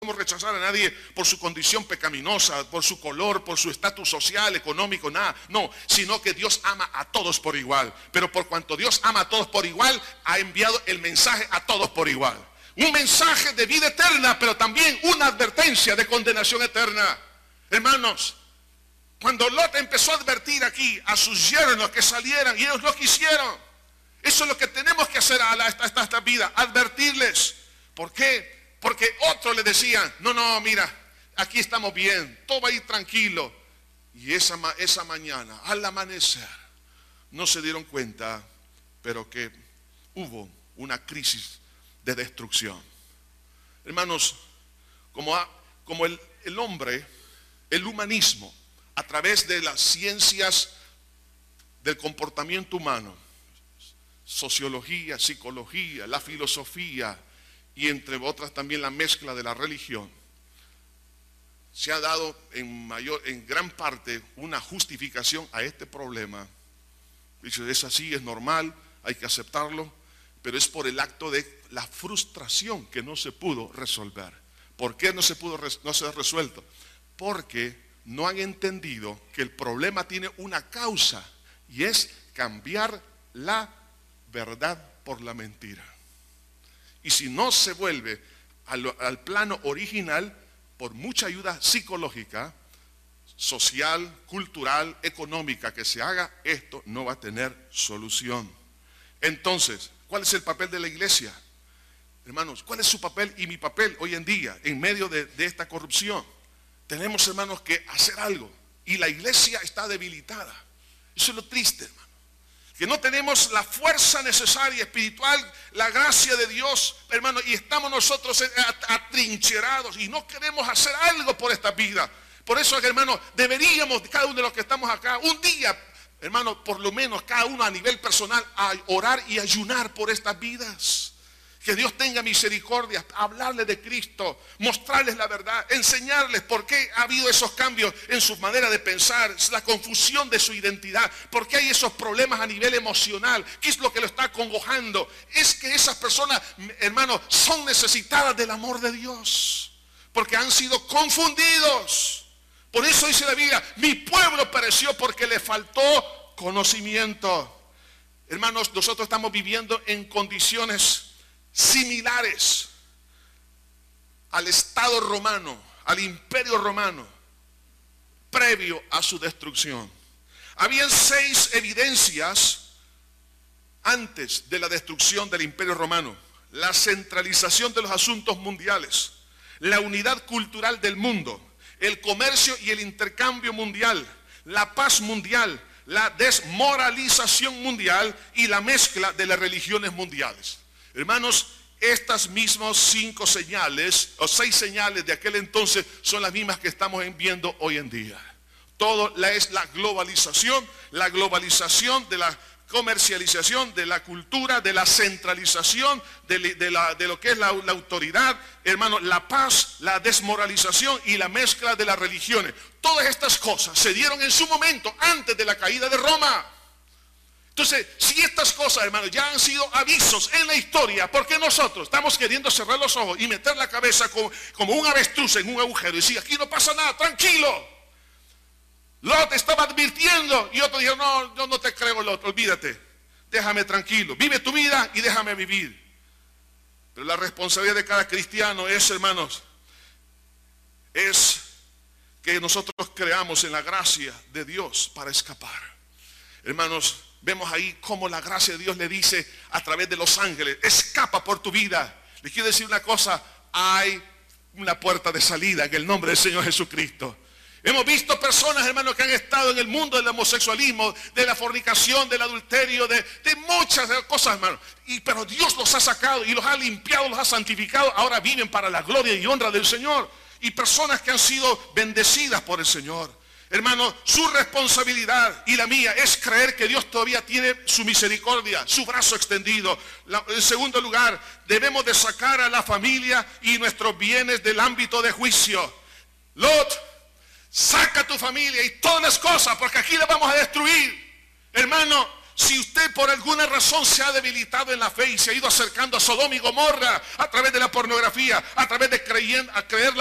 podemos rechazar a nadie por su condición pecaminosa, por su color, por su estatus social, económico, nada. No, sino que Dios ama a todos por igual. Pero por cuanto Dios ama a todos por igual, ha enviado el mensaje a todos por igual. Un mensaje de vida eterna, pero también una advertencia de condenación eterna. Hermanos, cuando Lot empezó a advertir aquí a sus yernos que salieran, y ellos no quisieron. Eso es lo que tenemos que hacer a esta vida, advertirles. ¿Por qué? Porque otros le decían, no, mira, aquí estamos bien, todo va a ir tranquilo. Y esa mañana, al amanecer, no se dieron cuenta, pero que hubo una crisis de destrucción. Hermanos, como el hombre, el humanismo, a través de las ciencias del comportamiento humano, sociología, psicología, la filosofía, y entre otras también la mezcla de la religión, se ha dado en gran parte una justificación a este problema. Dice, es así, es normal, hay que aceptarlo, pero es por el acto de la frustración que no se pudo resolver. ¿Por qué no se ha resuelto? Porque no han entendido que el problema tiene una causa, y es cambiar la verdad por la mentira. Y si no se vuelve al plano original, por mucha ayuda psicológica, social, cultural, económica que se haga, esto no va a tener solución. Entonces, ¿cuál es el papel de la iglesia? Hermanos, ¿cuál es su papel y mi papel hoy en día en medio de esta corrupción? Tenemos, hermanos, que hacer algo. Y la iglesia está debilitada. Eso es lo triste, hermano. Que no tenemos la fuerza necesaria espiritual, la gracia de Dios, hermano, y estamos nosotros atrincherados y no queremos hacer algo por esta vida. Por eso, hermano, deberíamos, cada uno de los que estamos acá, un día, hermano, por lo menos cada uno a nivel personal, a orar y ayunar por estas vidas. Que Dios tenga misericordia, hablarles de Cristo, mostrarles la verdad, enseñarles por qué ha habido esos cambios en su manera de pensar, la confusión de su identidad, por qué hay esos problemas a nivel emocional, qué es lo que lo está acongojando. Es que esas personas, hermanos, son necesitadas del amor de Dios, porque han sido confundidos. Por eso dice la Biblia, mi pueblo pereció porque le faltó conocimiento. Hermanos, nosotros estamos viviendo en condiciones similares al Estado romano, al Imperio romano, previo a su destrucción. Habían 6 evidencias antes de la destrucción del Imperio romano: la centralización de los asuntos mundiales, la unidad cultural del mundo, el comercio y el intercambio mundial, la paz mundial, la desmoralización mundial y la mezcla de las religiones mundiales. Hermanos, estas mismas 5 señales o 6 señales de aquel entonces son las mismas que estamos viendo hoy en día. Todo es la globalización de la comercialización, de la cultura, de la centralización, de lo que es la autoridad, hermano, la paz, la desmoralización y la mezcla de las religiones. Todas estas cosas se dieron en su momento antes de la caída de Roma. Entonces, si estas cosas, hermanos, ya han sido avisos en la historia, ¿por qué nosotros estamos queriendo cerrar los ojos y meter la cabeza como un avestruz en un agujero y decir, aquí no pasa nada, tranquilo? Lot estaba advirtiendo y otro dijo, no, yo no te creo, Lot, olvídate, déjame tranquilo, vive tu vida y déjame vivir. Pero la responsabilidad de cada cristiano es, hermanos, es que nosotros creamos en la gracia de Dios para escapar. Hermanos, vemos ahí cómo la gracia de Dios le dice a través de los ángeles, escapa por tu vida. Les quiero decir una cosa, hay una puerta de salida en el nombre del Señor Jesucristo. Hemos visto personas, hermanos, que han estado en el mundo del homosexualismo, de la fornicación, del adulterio, de muchas cosas, hermanos. Pero Dios los ha sacado y los ha limpiado, los ha santificado. Ahora viven para la gloria y honra del Señor. Y personas que han sido bendecidas por el Señor. Hermano, su responsabilidad y la mía es creer que Dios todavía tiene su misericordia, su brazo extendido. En segundo lugar, debemos de sacar a la familia y nuestros bienes del ámbito de juicio. Lot, saca a tu familia y todas las cosas, porque aquí las vamos a destruir. Hermano, Si usted por alguna razón se ha debilitado en la fe y se ha ido acercando a Sodoma y Gomorra a través de la pornografía, a través de creer